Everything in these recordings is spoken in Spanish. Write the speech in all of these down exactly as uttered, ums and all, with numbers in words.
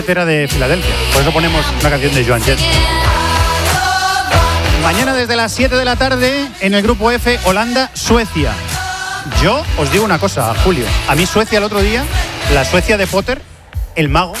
Era de Filadelfia, por eso ponemos una canción de Joan Jett. Mañana desde las siete de la tarde en el grupo F, Holanda-Suecia. Yo os digo una cosa, Julio, a mí Suecia el otro día, la Suecia de Potter, el mago,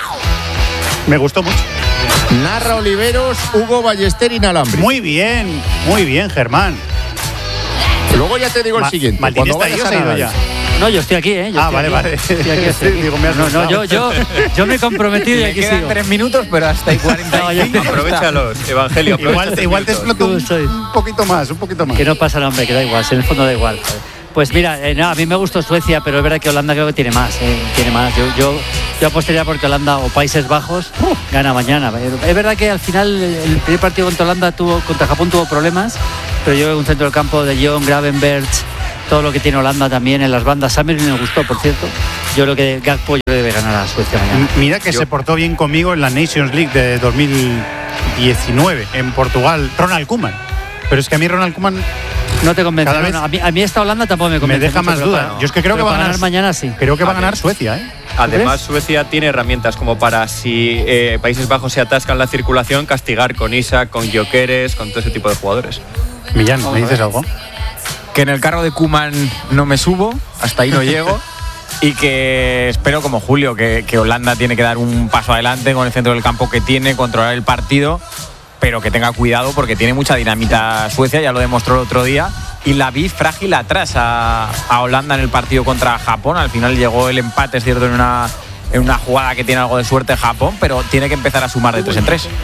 me gustó mucho. Narra Oliveros, Hugo Ballester, inalámbrico. Muy bien, muy bien, Germán. Luego ya te digo Ma- el siguiente. Martín Cuando está ahí, vayas o a se ha ido nadar. ya. No, yo estoy aquí, ¿eh? Yo Ah, estoy vale, aquí. vale. Estoy aquí, estoy aquí. Digo, me has no, no, yo, yo, yo me he comprometido y Me aquí quedan sigo. tres minutos, pero hasta ahí cuarenta y cinco. No, ya- Aprovechalos, Evangelio. Igual, aprovecha igual te estos explotó un, Soy. un poquito más, un poquito más. Que no pasa nada, hombre, que da igual, en el fondo da igual. Pues mira, eh, no, a mí me gustó Suecia, pero es verdad que Holanda creo que tiene más, eh, tiene más. Yo, yo, yo apostaría porque Holanda o Países Bajos uh, gana mañana. Es verdad que al final el primer partido contra Holanda tuvo, contra Japón tuvo problemas, pero yo veo un centro del campo de Jong, Gravenberch, todo lo que tiene Holanda también en las bandas. Samir me gustó, por cierto. Yo creo que Gakpo yo creo que debe ganar a Suecia mañana. M- Mira que Yo- se portó bien conmigo en la Nations League de dos mil diecinueve en Portugal, Ronald Koeman. Pero es que a mí Ronald Koeman No te convence. Cada No, vez no, a, mí, a mí esta Holanda tampoco me me convence. deja mucho, más pero duda. para- Yo es que creo que pero va a para ganar mañana, sí. Creo que va a A ganar ver. Suecia, ¿eh? Además, ¿Ves? Suecia tiene herramientas como para, si eh, Países Bajos se atascan la circulación, castigar con Isak, con Gyökeres, con todo ese tipo de jugadores. Millán, ¿me dices algo? Que en el carro de Koeman no me subo, hasta ahí no llego. Y que espero, como Julio, que, que Holanda tiene que dar un paso adelante con el centro del campo que tiene, controlar el partido, pero que tenga cuidado porque tiene mucha dinamita Suecia, ya lo demostró el otro día. Y la vi frágil atrás a, a Holanda en el partido contra Japón. Al final llegó el empate, es cierto, en una, en una jugada que tiene algo de suerte Japón, pero tiene que empezar a sumar de tres en tres.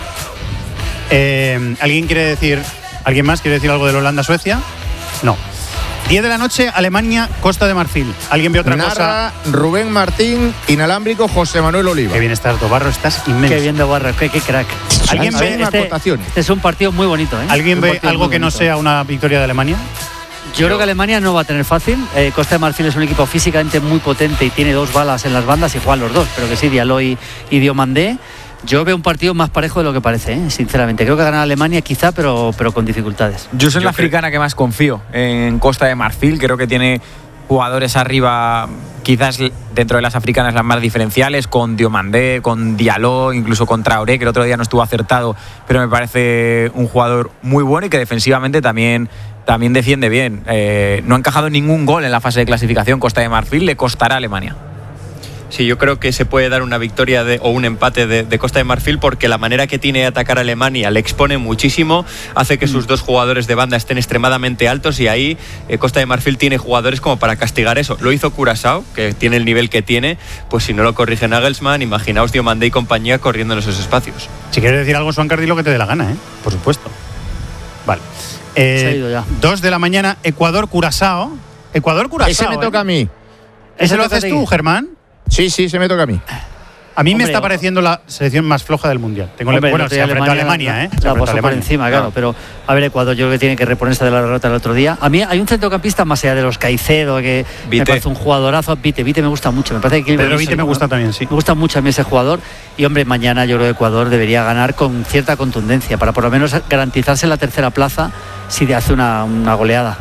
Eh, ¿Alguien quiere decir, alguien más quiere decir algo de Holanda-Suecia? No. diez de la noche, Alemania, Costa de Marfil. ¿Alguien ve otra cosa? Narra Rubén Martín, inalámbrico, José Manuel Oliva. Qué bien estás, Tobarro, estás inmenso. Qué bien de Barra, qué, qué crack. ¿Alguien Hay ve, unas este, votaciones. este es un partido muy bonito, ¿eh? ¿alguien Un ve partido algo muy que no bonito. sea una victoria de Alemania? Yo creo que Alemania no va a tener fácil. Eh, Costa de Marfil es un equipo físicamente muy potente y tiene dos balas en las bandas y juegan los dos, pero que sí, Diallo y, y Diomandé. Yo veo un partido más parejo de lo que parece, ¿eh? Sinceramente. Creo que gana Alemania quizá, pero, pero con dificultades. Yo soy Yo la creo- africana que más confío en Costa de Marfil. Creo que tiene jugadores arriba, quizás dentro de las africanas las más diferenciales, con Diomandé, con Diallo, incluso con Traoré, que el otro día no estuvo acertado, pero me parece un jugador muy bueno y que defensivamente también, también defiende bien. Eh, no ha encajado ningún gol en la fase de clasificación Costa de Marfil, le costará a Alemania. Sí, yo creo que se puede dar una victoria de, o un empate de, de Costa de Marfil porque la manera que tiene de atacar a Alemania le expone muchísimo, hace que sus dos jugadores de banda estén extremadamente altos y ahí eh, Costa de Marfil tiene jugadores como para castigar eso. Lo hizo Curaçao, que tiene el nivel que tiene, pues si no lo corrige Nagelsmann, imaginaos Diomandé y compañía corriendo en esos espacios. Si quieres decir algo, Suancar, di lo que te dé la gana, ¿eh? Por supuesto. Vale. Eh, Se ha ido ya. Dos de la mañana, Ecuador-Curazao. Ecuador-Curazao. Ese me toca ¿eh? a mí. ¿Ese lo toca a haces ti. tú, Germán? Sí, sí, se me toca a mí. A mí me Hombre, está o- pareciendo la selección más floja del Mundial. Tengo Hombre, bueno, el otro se día enfrentó a Alemania, la- ¿eh? Se La enfrentó a pasó por Alemania. encima, claro. Ah. Pero, a ver, Ecuador yo creo que tiene que reponerse de la derrota del otro día. A mí hay un centrocampista más allá de los Caicedo, que me Vite. parece un jugadorazo. Vite, Vite me gusta mucho. Me parece que Pedro Vite me gusta también, sí. Me gusta mucho a mí ese jugador. Y, hombre, mañana yo creo que Ecuador debería ganar con cierta contundencia para por lo menos garantizarse la tercera plaza si hace una, una goleada.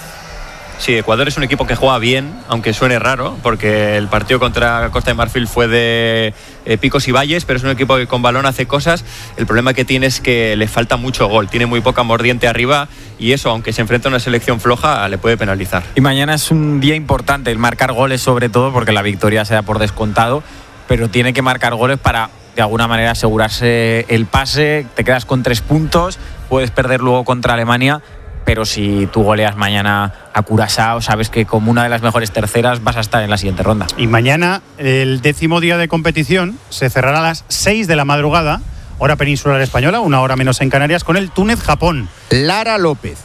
Sí, Ecuador es un equipo que juega bien, aunque suene raro, porque el partido contra Costa de Marfil fue de eh, picos y valles, pero es un equipo que con balón hace cosas. El problema que tiene es que le falta mucho gol, tiene muy poca mordiente arriba y eso, aunque se enfrenta a una selección floja, le puede penalizar. Y mañana es un día importante, el marcar goles sobre todo, porque la victoria se da por descontado, pero tiene que marcar goles para de alguna manera asegurarse el pase. Te quedas con tres puntos, puedes perder luego contra Alemania, pero si tú goleas mañana a Curaçao, sabes que como una de las mejores terceras vas a estar en la siguiente ronda. Y mañana, el décimo día de competición, se cerrará a las seis de la madrugada, hora peninsular española, una hora menos en Canarias, con el Túnez-Japón, Lara López.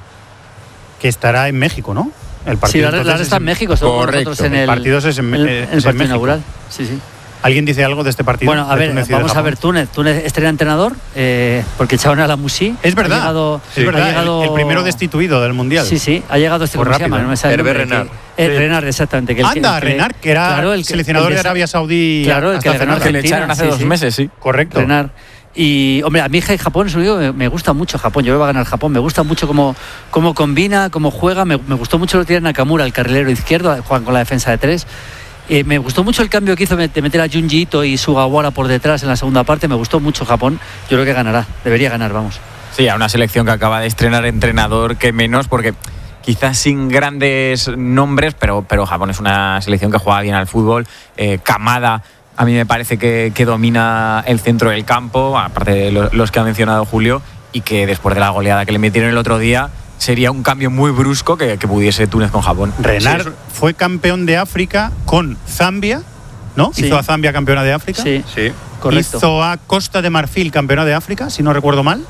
que estará en México, ¿no? El Sí, partido, Lara, entonces, Lara es está en México, somos Correcto. nosotros en El el, partido es en- el- eh, el es en partido México. inaugural. Sí, sí. ¿Alguien dice algo de este partido? Bueno, a de ver, Túnez y de vamos a Japón? ver Túnez. Túnez estrena entrenador eh, porque echaron a la Musí. Es verdad, Ha llegado, es ha verdad, el- llegado- el, primero destituido del Mundial. Sí, sí, ha llegado este, Pues ¿cómo se rápido, llama? No me sale el Hervé nombre, Renard. que- eh, Sí. Renard, exactamente. Que el que- Anda, el que- Renard, que era claro, el que- seleccionador el de que- Arabia Saudí Claro, el hasta que le hace ganó nada. Que le Argentina, echaron hace sí, dos sí. meses, sí. Correcto. Renard. Y, hombre, a mí Japón es un equipo que me gusta mucho Japón. Yo creo que va a ganar Japón. Me gusta mucho cómo, cómo combina, cómo juega. Me, me gustó mucho lo que tiene Nakamura, el carrilero izquierdo. Juegan con la defensa de tres. Eh, me gustó mucho el cambio que hizo de meter a Junji Ito y Sugawara por detrás en la segunda parte. Me gustó mucho Japón. Yo creo que ganará. Debería ganar, vamos. Sí, a una selección que acaba de estrenar entrenador, que menos, porque quizás sin grandes nombres, pero, pero Japón es una selección que juega bien al fútbol. Eh, Kamada, a mí me parece que, que domina el centro del campo, aparte de lo, los que ha mencionado Julio, y que después de la goleada que le metieron el otro día, sería un cambio muy brusco que, que pudiese Túnez con Japón. Renard Sí, fue campeón de África con Zambia, ¿no? Sí. Hizo a Zambia campeona de África. Sí, Sí. correcto. Hizo a Costa de Marfil campeona de África, si no recuerdo mal.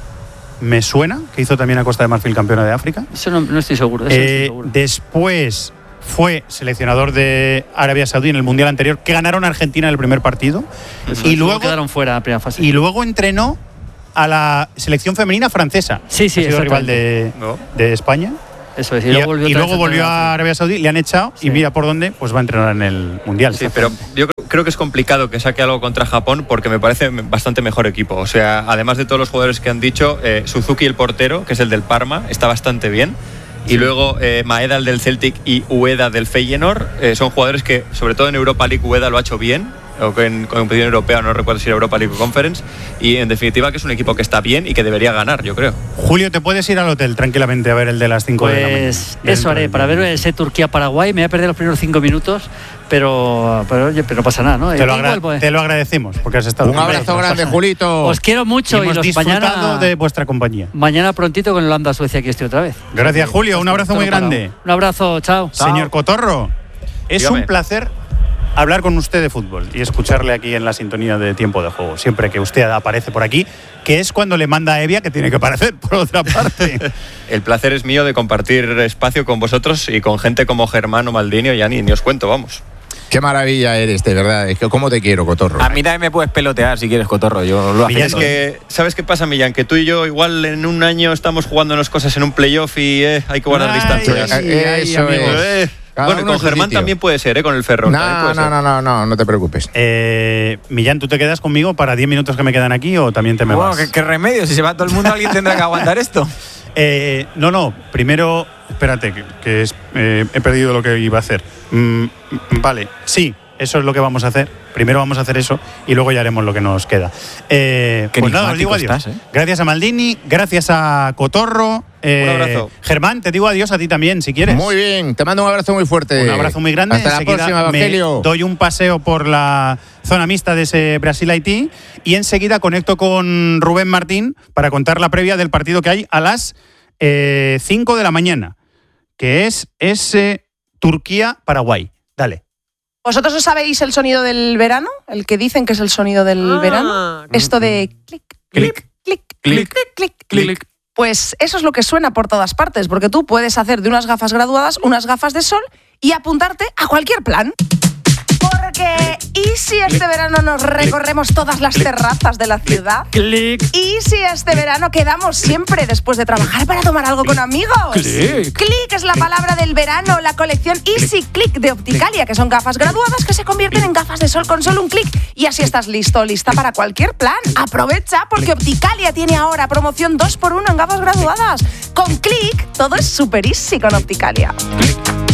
Me suena que hizo también a Costa de Marfil campeona de África. Eso no, no estoy seguro. Eso no estoy Eh, seguro. después fue seleccionador de Arabia Saudí en el Mundial anterior, que ganaron a Argentina en el primer partido. Y luego, quedaron fuera en la primera fase. y luego entrenó a la selección femenina francesa. Sí, sí, ha sido rival exactamente. de, ¿No? de España. Eso es. Y, Y luego volvió, y otra luego vez volvió entrenar. a Arabia Saudí, le han echado Sí. y mira por dónde, pues va a entrenar en el Mundial. Sí, pero yo creo- creo que es complicado que saque algo contra Japón porque me parece bastante mejor equipo. O sea, además de todos los jugadores que han dicho, eh, Suzuki, el portero, que es el del Parma, está bastante bien. Y luego eh, Maeda, el del Celtic, y Ueda del Feyenoord, eh, son jugadores que, sobre todo en Europa League, Ueda lo ha hecho bien, o que en competición europea, no recuerdo si era Europa League o Conference. Y en definitiva que es un equipo que está bien y que debería ganar, yo creo. Julio, te puedes ir al hotel tranquilamente a ver el de las cinco de la mañana. Pues Dentro eso haré, del- para ver ese Turquía-Paraguay. Me voy a perder los primeros cinco minutos, pero, pero, oye, pero no pasa nada, ¿no? Te lo, Igual, agra- pues, te lo agradecemos porque has estado Un con abrazo nosotros. grande, Pasa- Julito. os quiero mucho y Hemos los disfrutado mañana, de vuestra compañía. mañana prontito con Holanda-Suecia aquí estoy otra vez. Gracias, Julio. Un abrazo Todo muy parado. grande. Un abrazo, chao. Señor Cotorro, es Dígame. un placer hablar con usted de fútbol y escucharle aquí en la sintonía de Tiempo de Juego. Siempre que usted aparece por aquí, que es cuando le manda a Evia que tiene que aparecer por otra parte. El placer es mío de compartir espacio con vosotros y con gente como Germán o Maldini o ya ni, ni os cuento, vamos. Qué maravilla eres, de verdad. Es que cómo te quiero, Cotorro. A mí también me puedes pelotear si quieres, Cotorro. Yo lo Millán, Es acepto. que, ¿sabes qué pasa, Millán? Que tú y yo igual en un año estamos jugándonos cosas en un playoff y eh, hay que guardar Ay, distancias. ay, Eso amigo. es. Eh, Cada bueno, y uno con en su Germán sitio. también puede ser, ¿eh? Con el Ferrol. también No, puede no, ser. no, no, no, no te preocupes. Eh, Millán, ¿tú te quedas conmigo para diez minutos que me quedan aquí o también te me Bueno, vas? ¿qué, qué remedio? Si se va todo el mundo, alguien tendrá que aguantar esto. Eh, no, no, primero, espérate, que, que es, eh, he perdido lo que iba a hacer. Mm, vale, sí, eso es lo que vamos a hacer. Primero vamos a hacer eso y luego ya haremos lo que nos queda. Eh, Qué pues nada, os digo enigmático adiós. estás, ¿eh? Gracias a Maldini, gracias a Cotorro. eh, Un abrazo. Germán, te digo adiós a ti también, si quieres. Muy bien, te mando un abrazo muy fuerte. Un abrazo muy grande. Hasta la Enseguida próxima, me Evangelio. doy un paseo por la zona mixta de ese Brasil-Haití y enseguida conecto con Rubén Martín para contar la previa del partido que hay a las eh, cinco de la mañana, que es ese Turquía-Paraguay. Dale. ¿Vosotros os sabéis el sonido del verano? El que dicen que es el sonido del Ah, verano. Esto de clic, clic, clic, clic, clic, clic. Pues eso es lo que suena por todas partes, porque tú puedes hacer de unas gafas graduadas unas gafas de sol y apuntarte a cualquier plan. Porque, ¿y si este verano nos recorremos todas las terrazas de la ciudad? Clic. ¿Y si este verano quedamos siempre después de trabajar para tomar algo con amigos? Clic. Clic es la palabra del verano, la colección Easy Click de Opticalia, que son gafas graduadas que se convierten en gafas de sol con solo un clic. Y así estás listo, lista para cualquier plan. Aprovecha porque Opticalia tiene ahora promoción dos por uno en gafas graduadas. Con Click todo es super easy con Opticalia.